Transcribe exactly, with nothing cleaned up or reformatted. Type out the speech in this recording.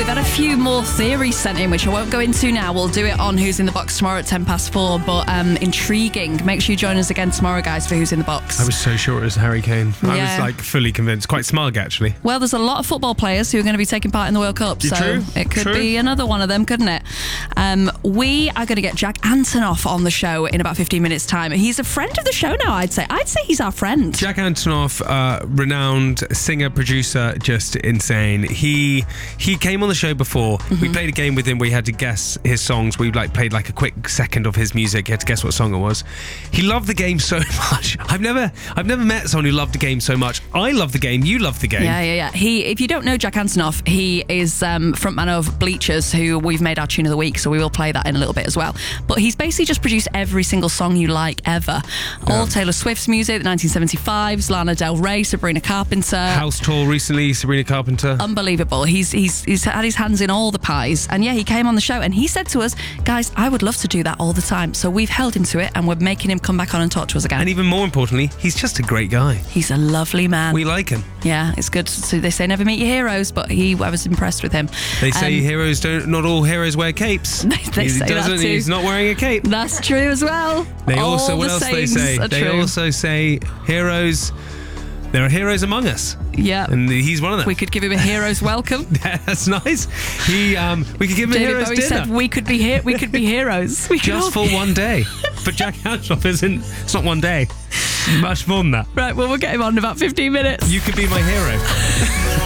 we've had a few more theories sent in, which I won't go into now. We'll do it on Who's in the Box tomorrow at ten past four, but um, intriguing. Make sure you join us again tomorrow, guys, for Who's in the Box. I was so sure it was Harry Kane. I Yeah. was like fully convinced. Quite smug, actually. Well, there's a lot of football players who are going to be taking part in the World Cup, so True. it could True. be another one of them, couldn't it? Um, we are going to get Jack Antonoff on the show in about fifteen minutes' time. He's a friend of the show now, I'd say. I'd say he's our friend. Jack Antonoff, uh, renowned singer, producer, just insane. He he came on the show before. Mm-hmm. We played a game with him where he had to guess his songs. We like played like a quick second of his music. He had to guess what song it was. He loved the game so much. I've never I've never met someone who loved the game so much. I love the game. You love the game. Yeah, yeah, yeah. He, if you don't know Jack Antonoff, he is um, frontman of Bleachers, who we've made our tune of the week, so we will play that in a little bit as well. But he's basically just produced every single song you like ever. Yeah. All Taylor Swift's music, the nineteen seventy-fives, Lana Del Rey, Sabrina Carpenter. House Tour recently, Sabrina Carpenter. Unbelievable. He's he's he's had his hands in all the pies. And yeah, he came on the show and he said to us, guys, I would love to do that all the time. So we've held him to it and we're making him come back on and talk to us again. And even more importantly, he's just a great guy. He's a lovely man. We like him. Yeah, it's good. So they say never meet your heroes, but he, I was impressed with him. They say Um, heroes don't. Not all heroes wear capes. They he say that doesn't. too. He's not wearing a cape. That's true as well. They All also. What the else they sayings say? are They true. also say heroes. There are heroes among us, Yeah. and he's one of them. We could give him a hero's welcome. That's nice. He. Um. We could give him a David hero's Bowie dinner said we could be here. We could be heroes. We could all just for be- one day. But Jack Antonoff isn't. It's not one day. Much more than that. Right. Well, we'll get him on in about fifteen minutes. You could be my hero.